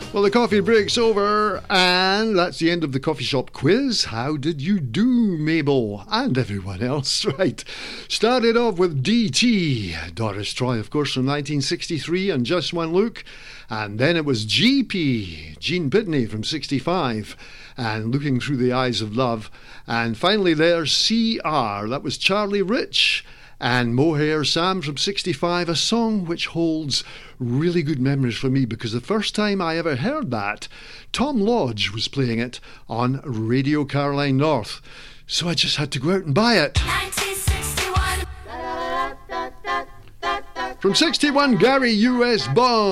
Well, the coffee break's over, and that's the end of the coffee shop quiz. How did you do, Mabel? And everyone else, right? Started off with DT, Doris Troy, of course, from 1963, and Just One Look. And then it was GP, Gene Pitney, from 65, and Looking Through the Eyes of Love. And finally there's CR, that was Charlie Rich, and Mohair Sam from 65, a song which holds really good memories for me because the first time I ever heard that, Tom Lodge was playing it on Radio Caroline North. So I just had to go out and buy it. 1961. From 61, Gary U.S. Bond.